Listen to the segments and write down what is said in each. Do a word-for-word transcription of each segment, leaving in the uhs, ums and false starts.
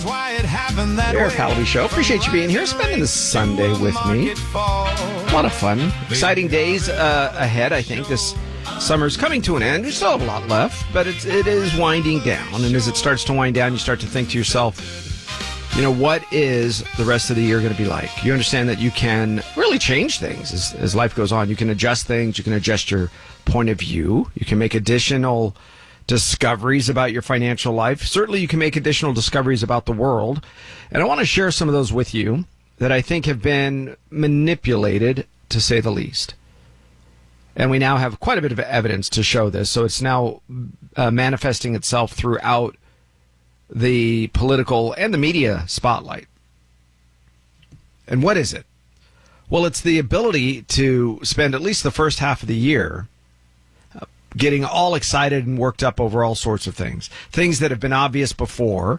why it happened that Eric way. Halloween Show. Appreciate you being here, spending this Sunday with me. A lot of fun. Exciting days uh, ahead, I think. This summer's coming to an end. We still have a lot left, but it's, it is winding down. And as it starts to wind down, you start to think to yourself, you know, what is the rest of the year going to be like? You understand that you can really change things as, as life goes on. You can adjust things. You can adjust your point of view. You can make additional discoveries about your financial life. Certainly, you can make additional discoveries about the world. And I want to share some of those with you that I think have been manipulated, to say the least. And we now have quite a bit of evidence to show this. So it's now uh, manifesting itself throughout the political and the media spotlight. And what is it? Well, it's the ability to spend at least the first half of the year getting all excited and worked up over all sorts of things. Things that have been obvious before.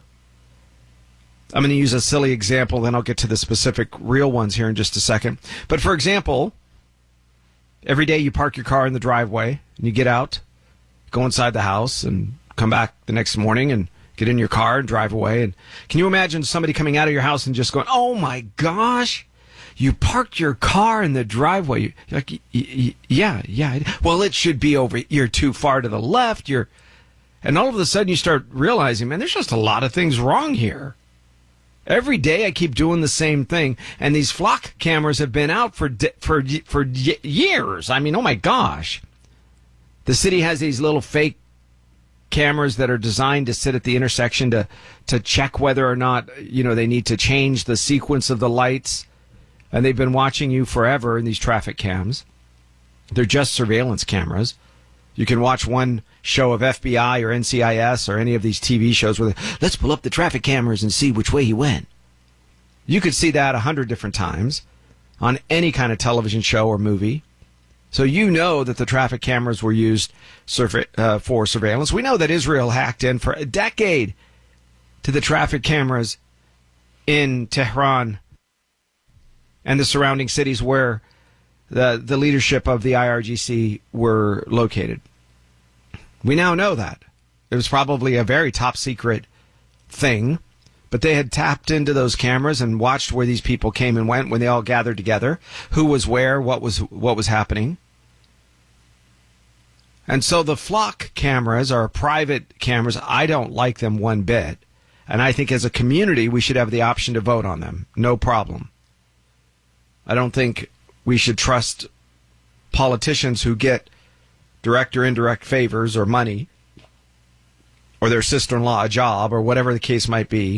I'm going to use a silly example, then I'll get to the specific real ones here in just a second. But for example, every day you park your car in the driveway and you get out, go inside the house and come back the next morning and get in your car and drive away. And can you imagine somebody coming out of your house and just going, oh my gosh, you parked your car in the driveway? You're like, yeah, yeah. Well, it should be over. You're too far to the left. You're, and all of a sudden you start realizing, man, there's just a lot of things wrong here. Every day I keep doing the same thing, and these flock cameras have been out for for for years. I mean, oh my gosh. The city has these little fake cameras that are designed to sit at the intersection to to check whether or not, you know, they need to change the sequence of the lights. And they've been watching you forever in these traffic cams. They're just surveillance cameras. You can watch one show of F B I or N C I S or any of these T V shows where they, let's pull up the traffic cameras and see which way he went. You could see that a hundred different times on any kind of television show or movie. So you know that the traffic cameras were used surf- uh, for surveillance. We know that Israel hacked in for a decade to the traffic cameras in Tehran and the surrounding cities where the the leadership of the I R G C were located. We now know that. It was probably a very top secret thing, but they had tapped into those cameras and watched where these people came and went when they all gathered together, who was where, what was what was happening. And so the flock cameras are private cameras. I don't like them one bit. And I think as a community, we should have the option to vote on them. No problem. I don't think we should trust politicians who get direct or indirect favors or money or their sister-in-law a job or whatever the case might be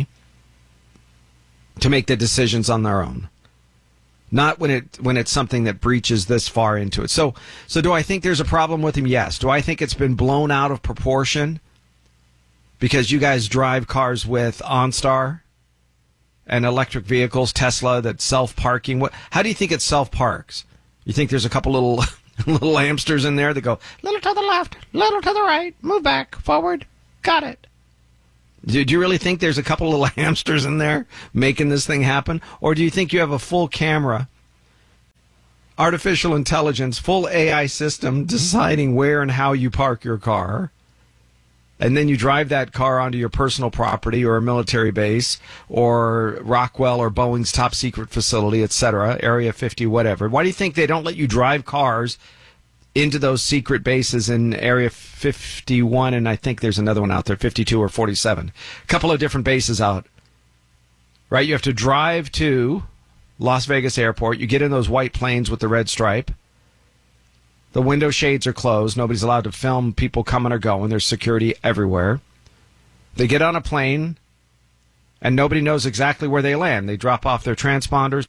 to make the decisions on their own. Not when it when it's something that breaches this far into it. So, so do I think there's a problem with him? Yes. Do I think it's been blown out of proportion because you guys drive cars with OnStar and electric vehicles, Tesla, that self-parking? What? How do you think it self-parks? You think there's a couple little little hamsters in there that go, little to the left, little to the right, move back, forward, got it. Do, do you really think there's a couple little hamsters in there making this thing happen? Or do you think you have a full camera, artificial intelligence, full A I system deciding where and how you park your car? And then you drive that car onto your personal property or a military base or Rockwell or Boeing's top secret facility, et cetera, Area fifty, whatever. Why do you think they don't let you drive cars into those secret bases in Area fifty-one? And I think there's another one out there, fifty-two or forty-seven. A couple of different bases out. Right? You have to drive to Las Vegas Airport. You get in those white planes with the red stripe. The window shades are closed. Nobody's allowed to film people coming or going. There's security everywhere. They get on a plane, and nobody knows exactly where they land. They drop off their transponders.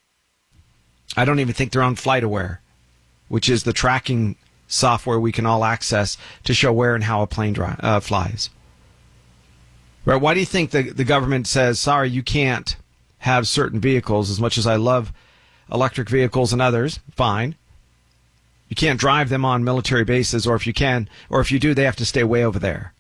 I don't even think they're on FlightAware, which is the tracking software we can all access to show where and how a plane dri- uh, flies. Right? Why do you think the, the government says, sorry, you can't have certain vehicles? As much as I love electric vehicles and others, fine. You can't drive them on military bases, or if you can, or if you do, they have to stay way over there.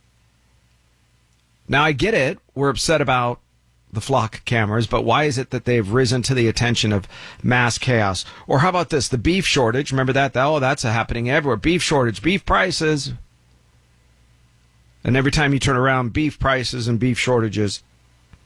Now, I get it. We're upset about the flock cameras, but why is it that they've risen to the attention of mass chaos? Or how about this, the beef shortage? Remember that? Oh, that's happening everywhere. Beef shortage, beef prices. And every time you turn around, beef prices and beef shortages.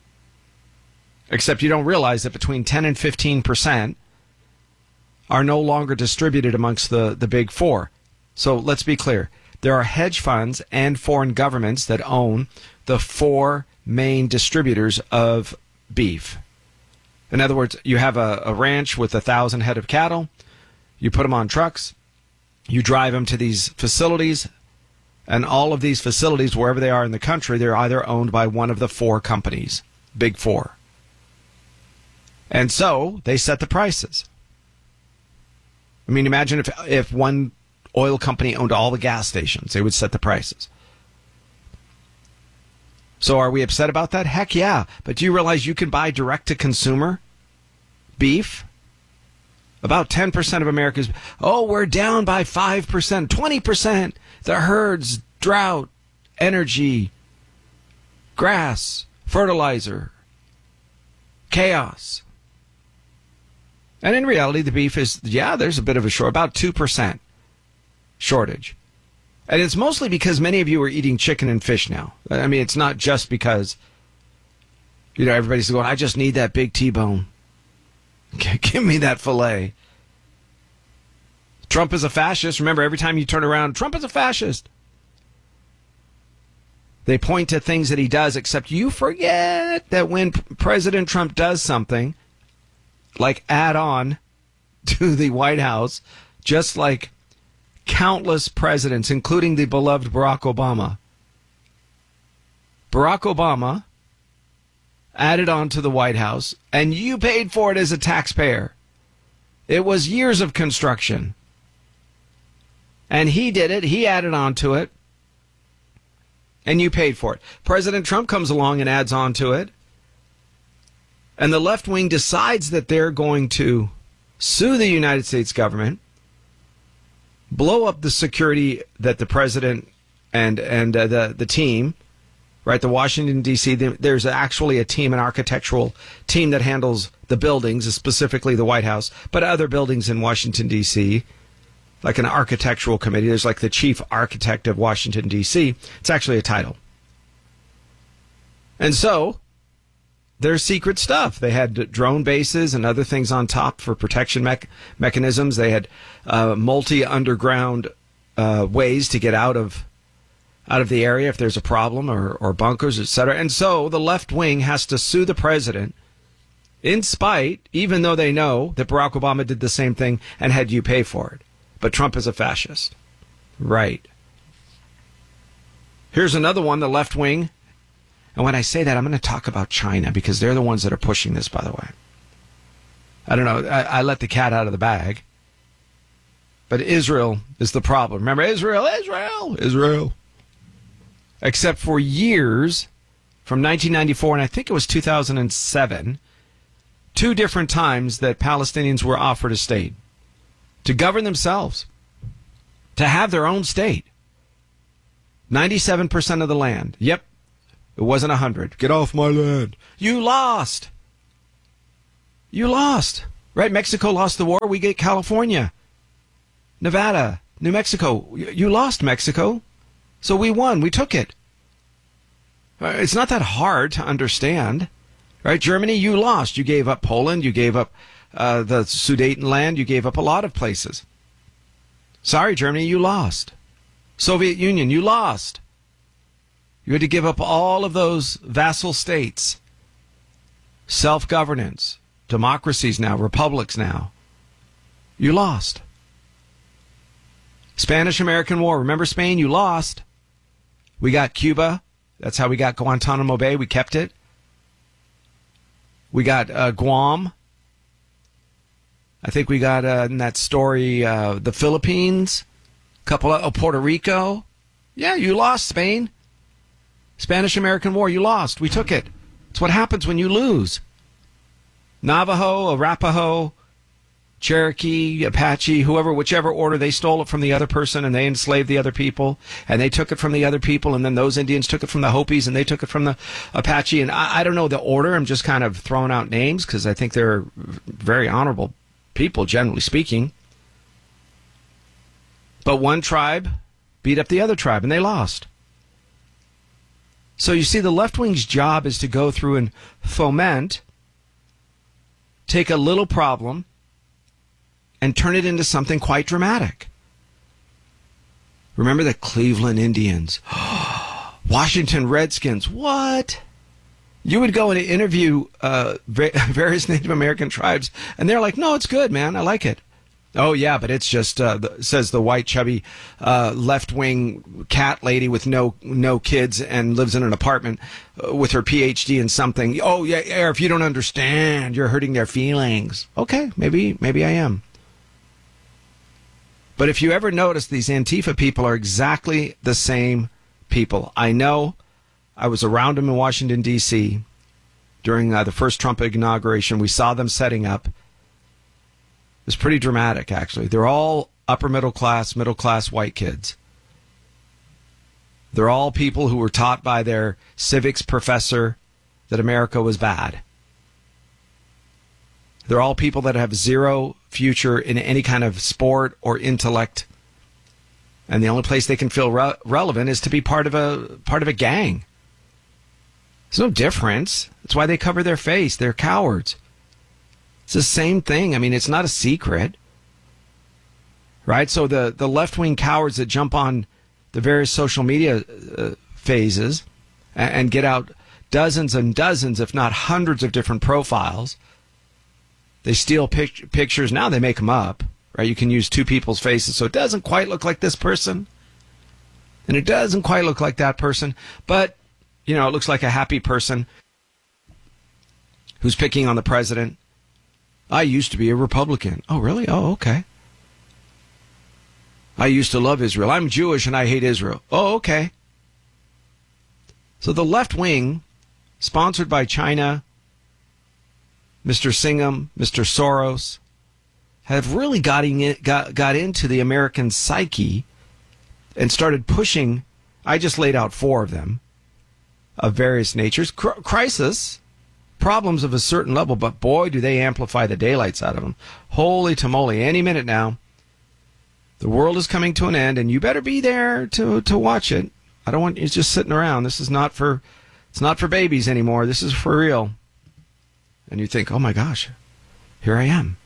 Except you don't realize that between ten and fifteen percent are no longer distributed amongst the, the big four. So let's be clear. There are hedge funds and foreign governments that own the four main distributors of beef. In other words, you have a, a ranch with a thousand head of cattle. You put them on trucks. You drive them to these facilities. And all of these facilities, wherever they are in the country, they're either owned by one of the four companies, big four. And so they set the prices. I mean, imagine if if one oil company owned all the gas stations, they would set the prices. So are we upset about that? Heck yeah. But do you realize you can buy direct-to-consumer beef? About ten percent of Americans, oh, we're down by five percent, twenty percent. The herds, drought, energy, grass, fertilizer, chaos. And in reality, the beef is, yeah, there's a bit of a short, about two percent shortage. And it's mostly because many of you are eating chicken and fish now. I mean, it's not just because, you know, everybody's going, I just need that big T-bone. Give me that filet. Trump is a fascist. Remember, every time you turn around, Trump is a fascist. They point to things that he does, except you forget that when President Trump does something, like add on to the White House, just like countless presidents, including the beloved Barack Obama. Barack Obama added on to the White House, and you paid for it as a taxpayer. It was years of construction. And he did it. He added on to it. And you paid for it. President Trump comes along and adds on to it. And the left wing decides that they're going to sue the United States government, blow up the security that the president and and uh, the the team, right, the Washington, D C, there's actually a team, an architectural team that handles the buildings, specifically the White House, but other buildings in Washington, D C, like an architectural committee. There's like the chief architect of Washington, D C. It's actually a title. And so there's secret stuff. They had drone bases and other things on top for protection me- mechanisms. They had uh, multi-underground uh, ways to get out of out of the area if there's a problem, or, or bunkers, et cetera. And so the left wing has to sue the president in spite, even though they know that Barack Obama did the same thing and had you pay for it. But Trump is a fascist. Right. Here's another one, the left wing. And when I say that, I'm going to talk about China, because they're the ones that are pushing this, by the way. I don't know. I, I let the cat out of the bag. But Israel is the problem. Remember, Israel, Israel, Israel. Except for years, from nineteen ninety-four, and I think it was two thousand seven, two different times that Palestinians were offered a state to govern themselves, to have their own state. ninety-seven percent of the land. Yep. It wasn't one hundred. Get off my land. You lost. You lost. Right? Mexico lost the war. We get California, Nevada, New Mexico. You lost, Mexico. So we won. We took it. It's not that hard to understand. Right? Germany, you lost. You gave up Poland. You gave up uh, the Sudetenland. You gave up a lot of places. Sorry, Germany, you lost. Soviet Union, you lost. You had to give up all of those vassal states, self-governance, democracies now, republics now. You lost. Spanish-American War. Remember Spain? You lost. We got Cuba. That's how we got Guantanamo Bay. We kept it. We got uh, Guam. I think we got uh, in that story uh, the Philippines. Couple of oh, Puerto Rico. Yeah, you lost, Spain. Spanish-American War, you lost. We took it. It's what happens when you lose. Navajo, Arapaho, Cherokee, Apache, whoever, whichever order, they stole it from the other person and they enslaved the other people, and they took it from the other people, and then those Indians took it from the Hopis and they took it from the Apache. And I, I don't know the order. I'm just kind of throwing out names because I think they're very honorable people, generally speaking. But one tribe beat up the other tribe and they lost. So you see, the left wing's job is to go through and foment take a little problem and turn it into something quite dramatic. Remember the Cleveland Indians, Washington Redskins. What? You would go and interview uh, various Native American tribes, and they're like, no, it's good, man. I like it. Oh, yeah, but it's just, uh, says the white, chubby, uh, left-wing cat lady with no no kids and lives in an apartment uh, with her P H D in something. Oh, yeah, yeah, if you don't understand, you're hurting their feelings. Okay, maybe maybe I am. But if you ever notice, these Antifa people are exactly the same people. I know. I was around them in Washington, D C during uh, the first Trump inauguration. We saw them setting up. It's pretty dramatic, actually. They're all upper middle class, middle class white kids. They're all people who were taught by their civics professor that America was bad. They're all people that have zero future in any kind of sport or intellect. And the only place they can feel re- relevant is to be part of a part of a gang. There's no difference. That's why they cover their face. They're cowards. It's the same thing. I mean, it's not a secret. Right? So the, the left-wing cowards that jump on the various social media uh, phases and, and get out dozens and dozens, if not hundreds of different profiles. They steal pic- pictures. Now they make them up. Right? You can use two people's faces, so it doesn't quite look like this person. And it doesn't quite look like that person. But, you know, it looks like a happy person who's picking on the president. I used to be a Republican. Oh, really? Oh, okay. I used to love Israel. I'm Jewish and I hate Israel. Oh, okay. So the left wing, sponsored by China, Mister Singham, Mister Soros, have really got, in, got, got into the American psyche and started pushing. I just laid out four of them, of various natures. Cr- crisis. Problems of a certain level, but boy, do they amplify the daylights out of them. Holy tamale, any minute now. The world is coming to an end, and you better be there to, to watch it. I don't want you just sitting around. This is not for, it's not for babies anymore. This is for real. And you think, oh my gosh, here I am.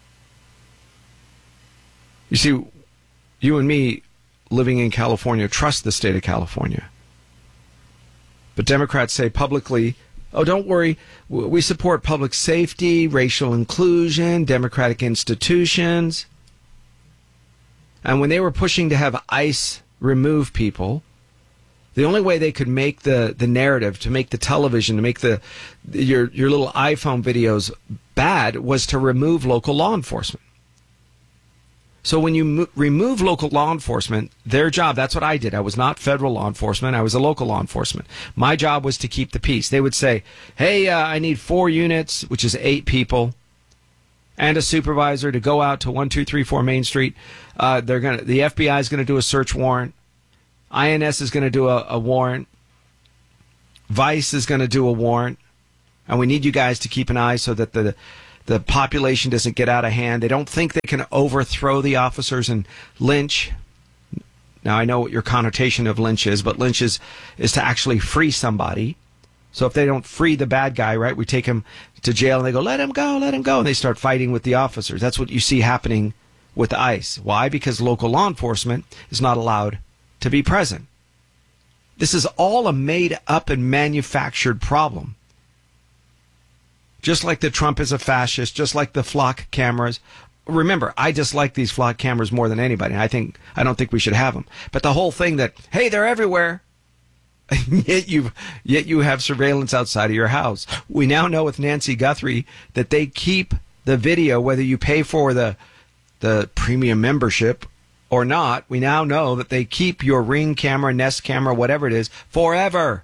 You see, you and me living in California trust the state of California. But Democrats say publicly, oh, don't worry, we support public safety, racial inclusion, democratic institutions. And when they were pushing to have ICE remove people, the only way they could make the, the narrative, to make the television, to make the your your little iPhone videos bad was to remove local law enforcement. So when you mo- remove local law enforcement, their job, that's what I did. I was not federal law enforcement. I was a local law enforcement. My job was to keep the peace. They would say, hey, uh, I need four units, which is eight people, and a supervisor to go out to one two three four Main Street. Uh, they're gonna, the F B I is going to do a search warrant. I N S is going to do a, a warrant. Vice is going to do a warrant. And we need you guys to keep an eye so that the the population doesn't get out of hand. They don't think they can overthrow the officers and lynch. Now, I know what your connotation of lynch is, but lynch is, is to actually free somebody. So if they don't free the bad guy, right, we take him to jail and they go, let him go, let him go. And they start fighting with the officers. That's what you see happening with ICE. Why? Because local law enforcement is not allowed to be present. This is all a made up and manufactured problem. Just like the Trump is a fascist, just like the flock cameras. Remember, I dislike these flock cameras more than anybody. I think I don't think we should have them. But the whole thing that, hey, they're everywhere, yet you yet you have surveillance outside of your house. We now know with Nancy Guthrie that they keep the video, whether you pay for the the premium membership or not. We now know that they keep your Ring camera, Nest camera, whatever it is, forever.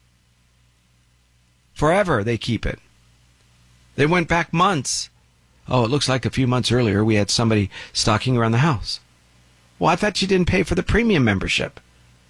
Forever they keep it. They went back months. Oh, it looks like a few months earlier we had somebody stalking around the house. Well, I thought you didn't pay for the premium membership.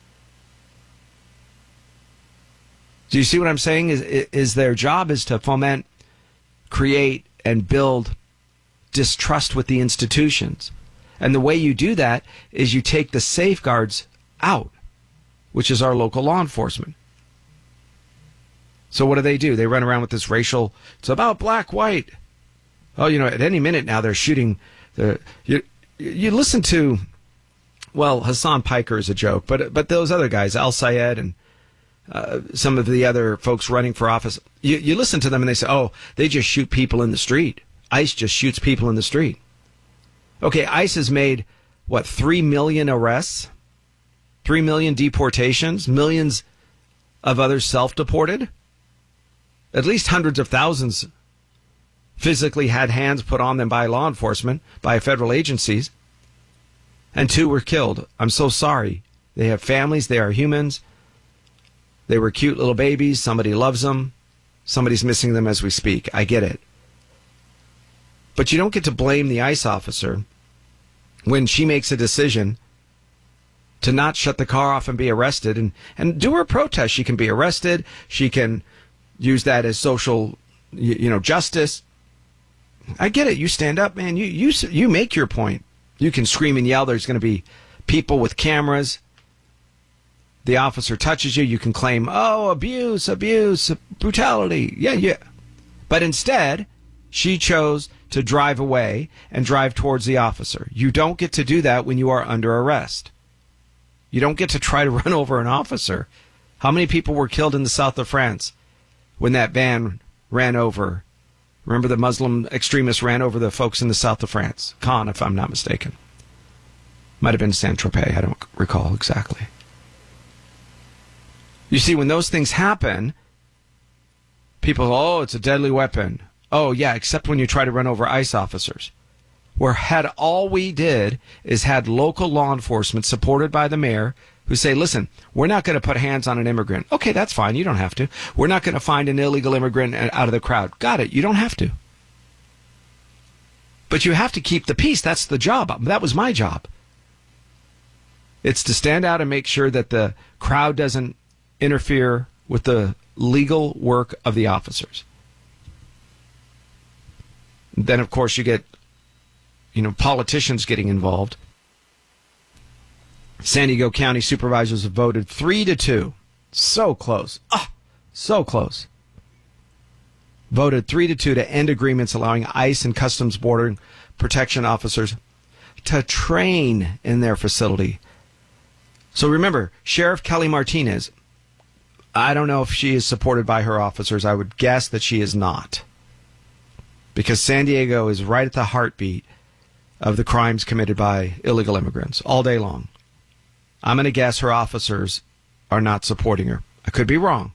Do you see what I'm saying? Is, is their job is to foment, create, and build distrust with the institutions. And the way you do that is you take the safeguards out, which is our local law enforcement. So what do they do? They run around with this racial, it's about black, white. Oh, you know, at any minute now they're shooting. The you you listen to, well, Hassan Piker is a joke, but but those other guys, Al Sayed and uh, some of the other folks running for office, you, you listen to them and they say, oh, they just shoot people in the street. ICE just shoots people in the street. Okay, ICE has made, what, three million arrests? three million deportations? Millions of others self-deported? At least hundreds of thousands physically had hands put on them by law enforcement, by federal agencies, and two were killed. I'm so sorry. They have families. They are humans. They were cute little babies. Somebody loves them. Somebody's missing them as we speak. I get it. But you don't get to blame the ICE officer when she makes a decision to not shut the car off and be arrested and, and do her protest. She can be arrested. She can use that as social, you, you know, justice. I get it. You stand up, man. You, you, you make your point. You can scream and yell. There's going to be people with cameras. The officer touches you. You can claim, oh, abuse, abuse, brutality. Yeah, yeah. But instead, she chose to drive away and drive towards the officer. You don't get to do that when you are under arrest. You don't get to try to run over an officer. How many people were killed in the south of France when that van ran over? Remember the Muslim extremists ran over the folks in the south of France? Cannes, if I'm not mistaken. Might have been Saint-Tropez. I don't recall exactly. You see, when those things happen, people, oh, it's a deadly weapon. Oh, yeah, except when you try to run over ICE officers. Where had all we did is had local law enforcement supported by the mayor who say, listen, we're not going to put hands on an immigrant. Okay, that's fine. You don't have to. We're not going to find an illegal immigrant out of the crowd. Got it. You don't have to. But you have to keep the peace. That's the job. That was my job. It's to stand out and make sure that the crowd doesn't interfere with the legal work of the officers. Then, of course, you get, you know, politicians getting involved. San Diego County supervisors have voted three to two. So close. Ah, so close. Voted three to two to end agreements allowing ICE and Customs Border Protection officers to train in their facility. So remember, Sheriff Kelly Martinez, I don't know if she is supported by her officers. I would guess that she is not. Because San Diego is right at the heartbeat of the crimes committed by illegal immigrants all day long. I'm going to guess her officers are not supporting her. I could be wrong.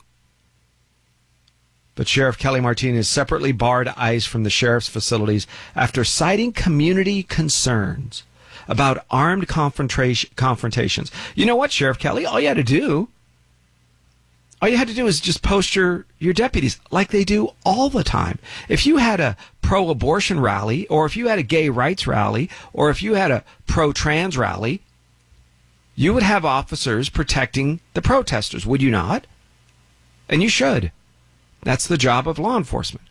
But Sheriff Kelly Martinez separately barred ICE from the sheriff's facilities after citing community concerns about armed confrontation, confrontations. You know what, Sheriff Kelly? All you had to do, all you had to do is just post your, your deputies like they do all the time. If you had a pro-abortion rally, or if you had a gay rights rally, or if you had a pro-trans rally, you would have officers protecting the protesters, would you not? And you should. That's the job of law enforcement.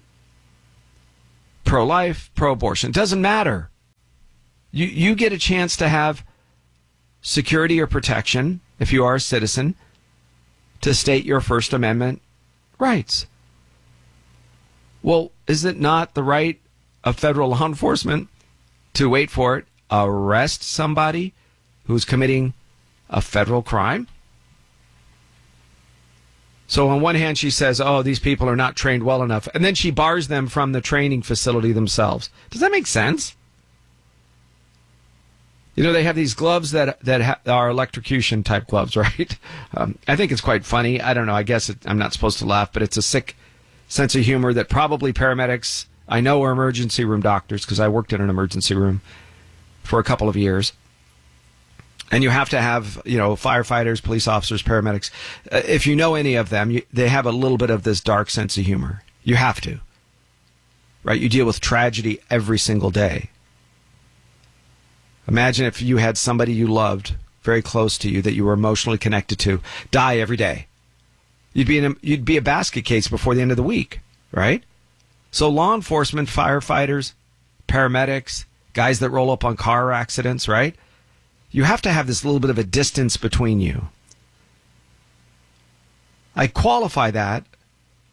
Pro-life, pro-abortion, doesn't matter. You you get a chance to have security or protection, if you are a citizen, to state your First Amendment rights. Well, is it not the right of federal law enforcement to, wait for it, arrest somebody who's committing a federal crime? So on one hand, she says, oh, these people are not trained well enough. And then she bars them from the training facility themselves. Does that make sense? You know, they have these gloves that that ha- are electrocution type gloves, right? Um, I think it's quite funny. I don't know. I guess it, I'm not supposed to laugh, but it's a sick sense of humor that probably paramedics, I know, are emergency room doctors because I worked in an emergency room for a couple of years. And you have to have, you know, firefighters, police officers, paramedics. Uh, if you know any of them, you, they have a little bit of this dark sense of humor. You have to. Right? You deal with tragedy every single day. Imagine if you had somebody you loved very close to you that you were emotionally connected to die every day. You'd be in a, you'd be a basket case before the end of the week, right? So law enforcement, firefighters, paramedics, guys that roll up on car accidents, right? You have to have this little bit of a distance between you. I qualify that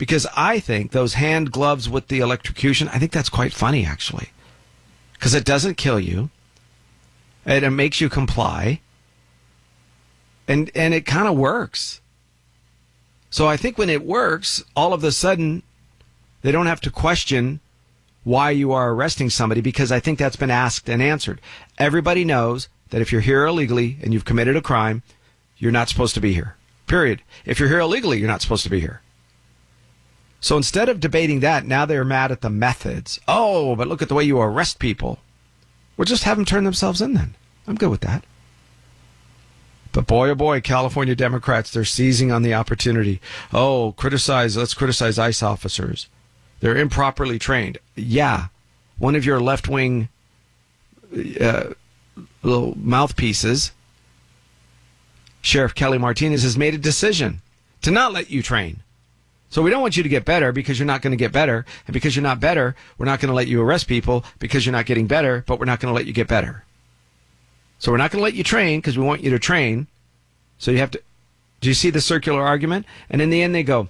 Because I think those hand gloves with the electrocution, I think that's quite funny, actually. Because it doesn't kill you. And it makes you comply. And, and it kind of works. So I think when it works, all of a sudden, they don't have to question why you are arresting somebody, because I think that's been asked and answered. Everybody knows that if you're here illegally and you've committed a crime, you're not supposed to be here. Period. If you're here illegally, you're not supposed to be here. So instead of debating that, now they're mad at the methods. Oh, but look at the way you arrest people. Well, just have them turn themselves in then. I'm good with that. But boy, oh boy, California Democrats, they're seizing on the opportunity. Oh, criticize, let's criticize ICE officers. They're improperly trained. Yeah, one of your left-wing uh, little mouthpieces, Sheriff Kelly Martinez, has made a decision to not let you train. So we don't want you to get better because you're not going to get better. And because you're not better, we're not going to let you arrest people because you're not getting better, but we're not going to let you get better. So we're not going to let you train because we want you to train. So you have to... Do you see the circular argument? And in the end, they go,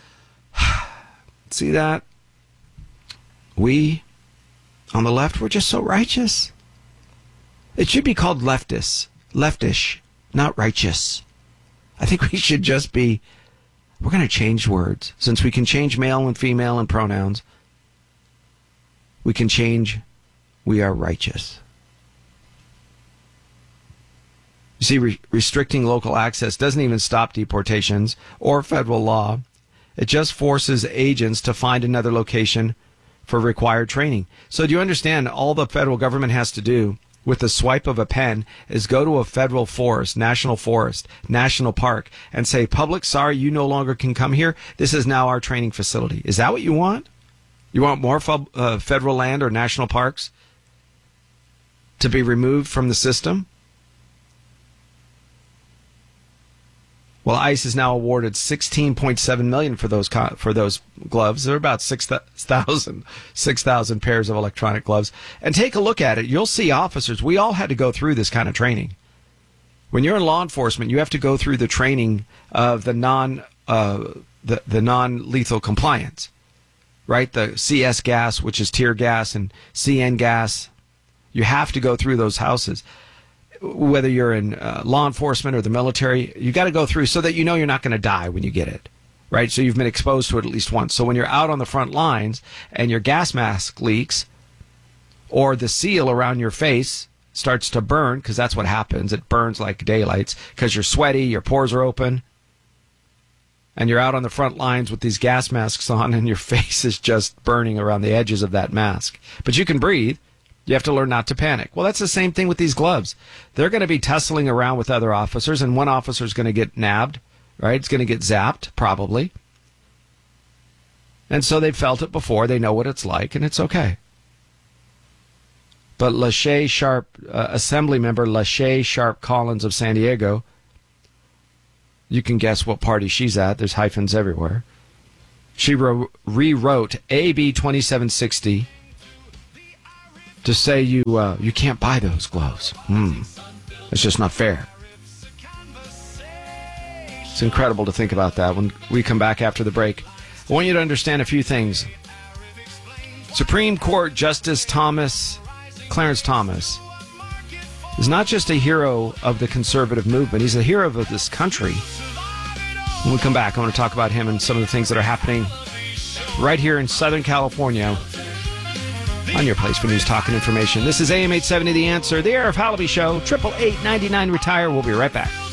see that? We, on the left, we're just so righteous. It should be called leftists. Leftish, not righteous. I think we should just be... We're going to change words. Since we can change male and female and pronouns, we can change we are righteous. You see, re- restricting local access doesn't even stop deportations or federal law. It just forces agents to find another location for required training. So do you understand all the federal government has to do with the swipe of a pen is go to a federal forest, national forest, national park, and say, public, sorry, you no longer can come here. This is now our training facility. Is that what you want? You want more fub, uh, federal land or national parks to be removed from the system? Well, ICE has now awarded sixteen point seven million dollars for those co- for those gloves. They're about six thousand six thousand pairs of electronic gloves. And take a look at it. You'll see officers. We all had to go through this kind of training. When you're in law enforcement, you have to go through the training of the non uh, the the non-lethal compliance, right? The C S gas, which is tear gas, and C N gas. You have to go through those houses. Whether you're in uh, law enforcement or the military, you got to go through so that you know you're not going to die when you get it, right? So you've been exposed to it at least once. So when you're out on the front lines and your gas mask leaks or the seal around your face starts to burn, because that's what happens. It burns like daylights because you're sweaty, your pores are open, and you're out on the front lines with these gas masks on and your face is just burning around the edges of that mask. But you can breathe. You have to learn not to panic. Well, that's the same thing with these gloves. They're going to be tussling around with other officers, and one officer is going to get nabbed, right? It's going to get zapped, probably. And so they've felt it before. They know what it's like, and it's okay. But Lachey Sharp, uh, Assembly Member Lachey Sharp Collins of San Diego, you can guess what party she's at. There's hyphens everywhere. She re- rewrote A B twenty-seven sixty to say you uh, you can't buy those gloves. Hmm. It's just not fair. It's incredible to think about that when we come back after the break. I want you to understand a few things. Supreme Court Justice Thomas, Clarence Thomas, is not just a hero of the conservative movement. He's a hero of this country. When we come back, I want to talk about him and some of the things that are happening right here in Southern California on your place for news, talk, and information. This is A M eight seventy The Answer, the Arif Halaby Show, triple eight ninety-nine retire. We'll be right back.